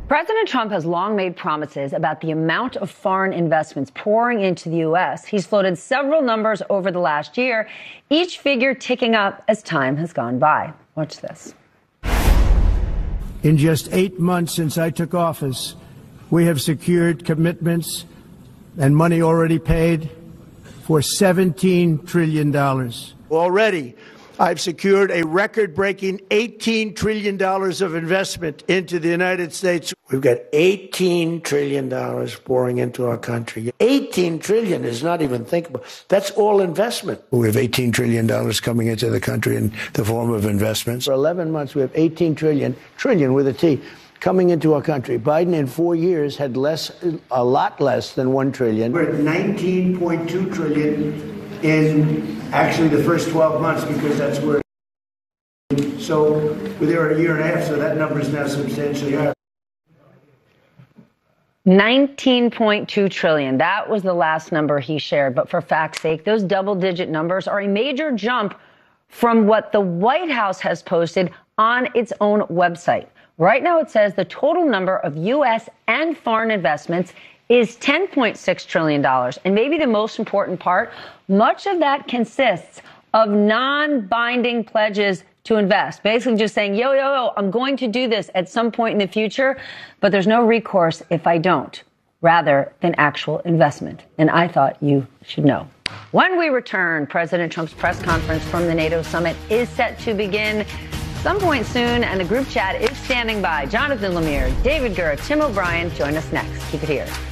President Trump has long made promises about the amount of foreign investments pouring into the U.S. He's floated several numbers over the last year, each figure ticking up as time has gone by. Watch this. In just 8 months since I took office, we have secured commitments and money already paid for $17 trillion. Already, I've secured a record-breaking $18 trillion of investment into the United States. We've got $18 trillion pouring into our country. $18 trillion is not even thinkable. That's all investment. We have $18 trillion coming into the country in the form of investments. For 11 months, we have $18 trillion with a T, coming into our country. Biden in 4 years had a lot less than $1 trillion. We're at $19.2 trillion in actually the first 12 months, because that's where. So we're a year and a half, so that number is now substantially higher. 19.2 trillion. That was the last number he shared. But for fact's sake, those double-digit numbers are a major jump from what the White House has posted on its own website. Right now, it says the total number of U.S. and foreign investments is $10.6 trillion. And maybe the most important part, much of that consists of non-binding pledges to invest. Basically just saying, yo, I'm going to do this at some point in the future, but there's no recourse if I don't, rather than actual investment. And I thought you should know. When we return, President Trump's press conference from the NATO summit is set to begin some point soon, and the group chat is standing by. Jonathan Lemire, David Gura, Tim O'Brien. Join us next. Keep it here.